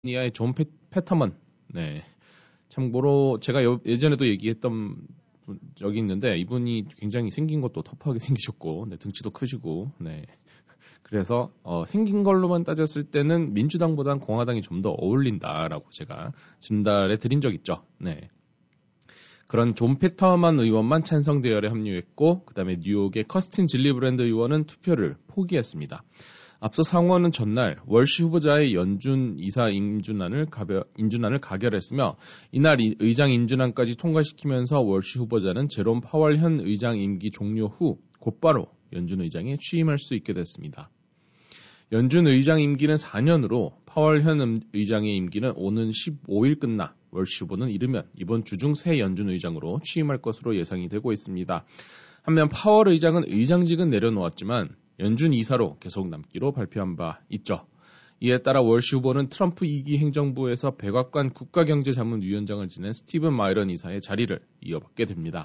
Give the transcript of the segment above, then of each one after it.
니아의 존 패터먼. 네. 참고로 제가 예전에도 얘기했던 적이 있는데 이분이 굉장히 생긴 것도 터프하게 생기셨고, 네, 등치도 크시고, 네. 그래서 생긴 걸로만 따졌을 때는 민주당보단 공화당이 좀 더 어울린다라고 제가 진달에 드린 적 있죠. 네. 그런 존 패터먼 의원만 찬성 대열에 합류했고, 그다음에 뉴욕의 커스틴 질리브랜드 의원은 투표를 포기했습니다. 앞서 상원은 전날 월시 후보자의 연준 이사 인준안을 가결했으며 이날 의장 인준안까지 통과시키면서 월시 후보자는 제롬 파월 현 의장 임기 종료 후 곧바로 연준 의장에 취임할 수 있게 됐습니다. 연준 의장 임기는 4년으로 파월 현 의장의 임기는 오는 15일 끝나 월시 후보는 이르면 이번 주 중 새 연준 의장으로 취임할 것으로 예상이 되고 있습니다. 한편 파월 의장은 의장직은 내려놓았지만 연준 이사로 계속 남기로 발표한 바 있죠. 이에 따라 월시 후보는 트럼프 2기 행정부에서 백악관 국가경제자문위원장을 지낸 스티븐 마이런 이사의 자리를 이어받게 됩니다.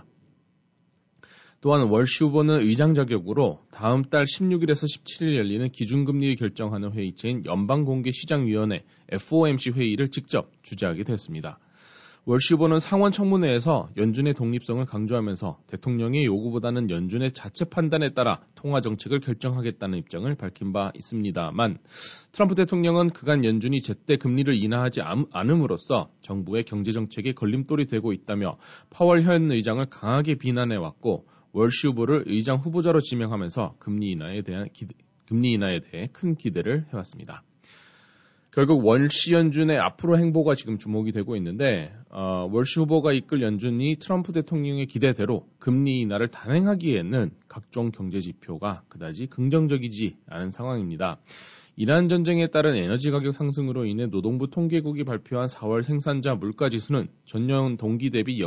또한 월시 후보는 의장 자격으로 다음 달 16일에서 17일 열리는 기준금리를 결정하는 회의체인 연방공개시장위원회 FOMC 회의를 직접 주재하게 됐습니다. 월시 후보는 상원 청문회에서 연준의 독립성을 강조하면서 대통령의 요구보다는 연준의 자체 판단에 따라 통화 정책을 결정하겠다는 입장을 밝힌 바 있습니다만 트럼프 대통령은 그간 연준이 제때 금리를 인하하지 않음으로써 정부의 경제정책에 걸림돌이 되고 있다며 파월 현 의장을 강하게 비난해왔고 월시 후보를 의장 후보자로 지명하면서 금리 인하에 대해 큰 기대를 해왔습니다. 결국 월시 연준의 앞으로 행보가 지금 주목이 되고 있는데 월시 후보가 이끌 연준이 트럼프 대통령의 기대대로 금리 인하를 단행하기에는 각종 경제 지표가 그다지 긍정적이지 않은 상황입니다. 이란 전쟁에 따른 에너지 가격 상승으로 인해 노동부 통계국이 발표한 4월 생산자 물가지수는 전년 동기 대비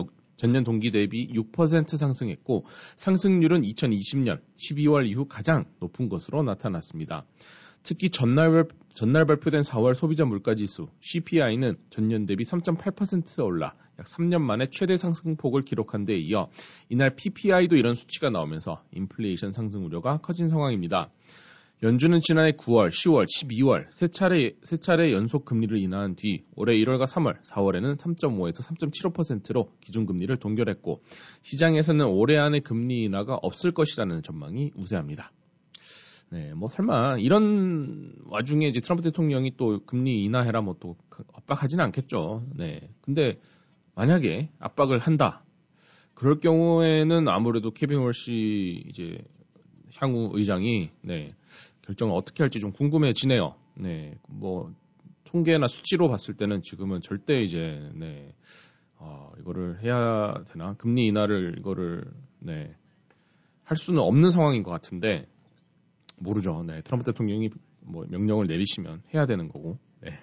6% 상승했고 상승률은 2020년 12월 이후 가장 높은 것으로 나타났습니다. 특히 전날 발표된 4월 소비자 물가지수 CPI는 전년 대비 3.8% 올라 약 3년 만에 최대 상승폭을 기록한 데 이어 이날 PPI도 이런 수치가 나오면서 인플레이션 상승 우려가 커진 상황입니다. 연준은 지난해 9월, 10월, 12월 세 차례 연속 금리를 인하한 뒤 올해 1월과 3월, 4월에는 3.5에서 3.75%로 기준금리를 동결했고 시장에서는 올해 안에 금리 인하가 없을 것이라는 전망이 우세합니다. 네, 뭐 설마 이런 와중에 이제 트럼프 대통령이 또 금리 인하해라 뭐 또 압박하지는 않겠죠. 네, 근데 만약에 압박을 한다. 그럴 경우에는 아무래도 케빈 월시 이제 향후 의장이 결정을 어떻게 할지 좀 궁금해지네요. 네, 뭐 통계나 수치로 봤을 때는 지금은 절대 이제 이거를 해야 되나 금리 인하를 이거를 할 수는 없는 상황인 것 같은데. 모르죠. 네, 트럼프 대통령이 뭐 명령을 내리시면 해야 되는 거고. 네.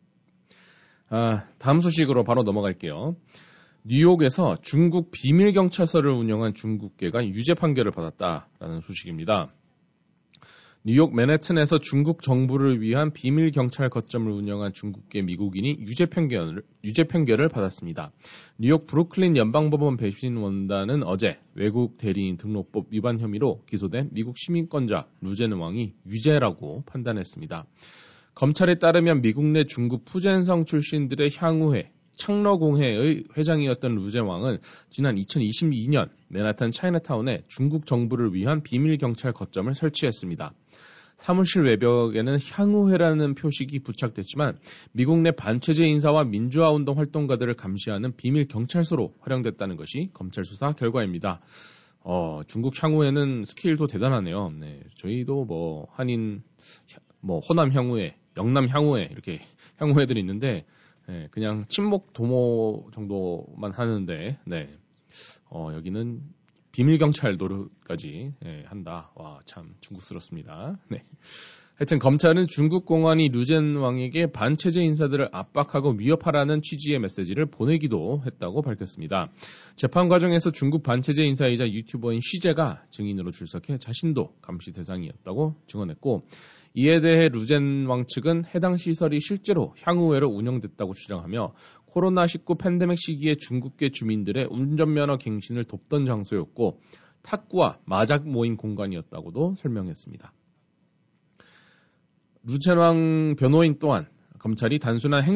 다음 소식으로 바로 넘어갈게요. 뉴욕에서 중국 비밀 경찰서를 운영한 중국계가 유죄 판결을 받았다라는 소식입니다. 뉴욕 맨해튼에서 중국 정부를 위한 비밀 경찰 거점을 운영한 중국계 미국인이 유죄 판결을 받았습니다. 뉴욕 브루클린 연방법원 배심원단은 어제 외국 대리인 등록법 위반 혐의로 기소된 미국 시민권자 루젠 왕이 유죄라고 판단했습니다. 검찰에 따르면 미국 내 중국 푸젠성 출신들의 향후회 창러공회의 회장이었던 루젠 왕은 지난 2022년 맨하탄 차이나타운에 중국 정부를 위한 비밀 경찰 거점을 설치했습니다. 사무실 외벽에는 향후회라는 표식이 부착됐지만 미국 내 반체제 인사와 민주화 운동 활동가들을 감시하는 비밀 경찰서로 활용됐다는 것이 검찰 수사 결과입니다. 중국 향후회는 스케일도 대단하네요. 네, 저희도 뭐 한인, 뭐 호남 향후회, 영남 향후회 이렇게 향후회들이 있는데 그냥 친목 도모 정도만 하는데 여기는 비밀 경찰 노릇까지 한다. 와, 참 중국스럽습니다. 네. 하여튼 검찰은 중국 공안이 루젠 왕에게 반체제 인사들을 압박하고 위협하라는 취지의 메시지를 보내기도 했다고 밝혔습니다. 재판 과정에서 중국 반체제 인사이자 유튜버인 쉬제가 증인으로 출석해 자신도 감시 대상이었다고 증언했고 이에 대해 루젠 왕 측은 해당 시설이 실제로 향후회로 운영됐다고 주장하며 코로나19 팬데믹 시기에 중국계 주민들의 운전면허 갱신을 돕던 장소였고 탁구와 마작 모임 공간이었다고도 설명했습니다. 루젠 왕 변호인 또한 검찰이 단순한